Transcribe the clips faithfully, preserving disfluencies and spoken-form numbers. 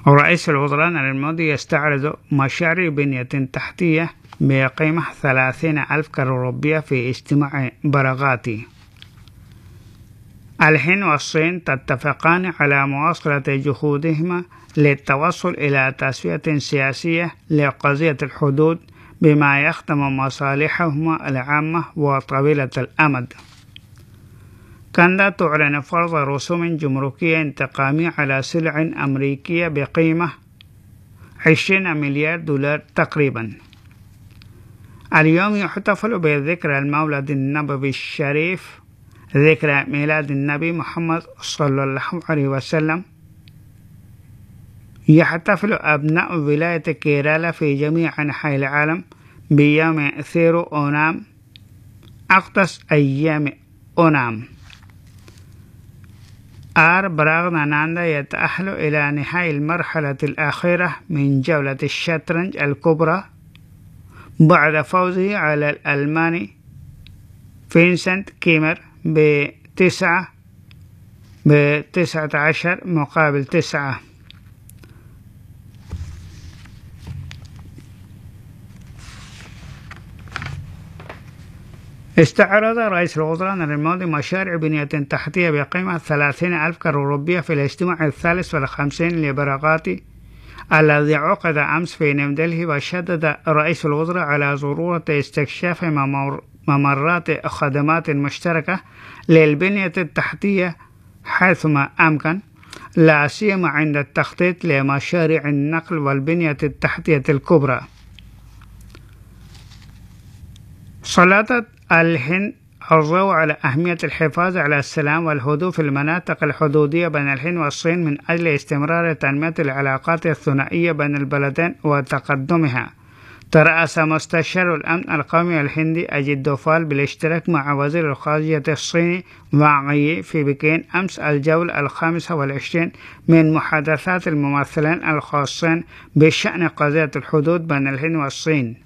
رئيس الوزراء الماضي يستعرض مشاريع بنية تحتية بقيمة ثلاثين ألف كرة ربية في اجتماع براغاتي. الهند والصين تتفقان على مواصلة جهودهما للتوصل إلى تسوية سياسية لقضية الحدود بما يخدم مصالحهما العامة وطويلة الأمد. كندا تعلن فرض رسوم جمركية انتقامية على سلع أمريكية بقيمة عشرين مليار دولار تقريبا. اليوم يحتفل بذكرى المولد النبوي الشريف، ذكرى ميلاد النبي محمد صلى الله عليه وسلم. يحتفل أبناء ولاية كيرالا في جميع أنحاء العالم بيوم ثيرو أونام، أقدس أيام أونام. آر براغناناندا يتأهل إلى نهاية المرحلة الأخيرة من جولة الشطرنج الكبرى بعد فوزه على الألماني فينسنت كيمر بتسعة بتسعة عشر مقابل تسعة. استعرض رئيس الوزراء الماضي مشاريع بنية تحتية بقيمة ثلاثين ألف كرة ربية في الاجتماع الثالث والخمسين لبراغاتي الذي عقد أمس في نيودلهي، وشدد رئيس الوزراء على ضرورة استكشاف ممرات خدمات مشتركة للبنية التحتية حيثما أمكن، لا سيما عند التخطيط لمشاريع النقل والبنية التحتية الكبرى. سلطت الهند الضوء على أهمية الحفاظ على السلام والهدوء في المناطق الحدودية بين الهند والصين من أجل استمرار تنمية العلاقات الثنائية بين البلدين وتقدمها. ترأس مستشار الأمن القومي الهندي أجيت دوفال بالاشتراك مع وزير الخارجية الصيني وانغ يي في بكين أمس الجولة الخامسة والعشرين من محادثات الممثلين الخاصين بشأن قضية الحدود بين الهند والصين.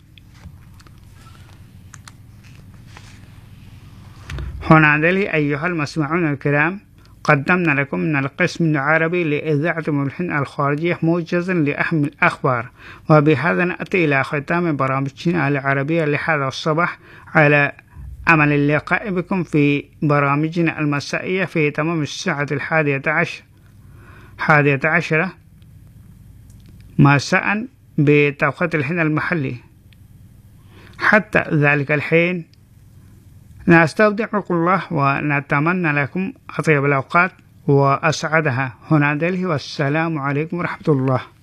هنا دلي أيها المسمعون الكرام، قدمنا لكم من القسم العربي لإذاعة الهند الخارجية موجزا لأهم الأخبار، وبهذا نأتي إلى ختام برامجنا العربية لهذا الصباح، على أمل اللقاء بكم في برامجنا المسائية في تمام الساعة الحادية عشر حادية عشرة مساء بتوقيت الهند المحلي. حتى ذلك الحين نستودعكم الله ونتمنى لكم أطيب الأوقات وأسعدها. هنا دلهي، والسلام عليكم ورحمة الله.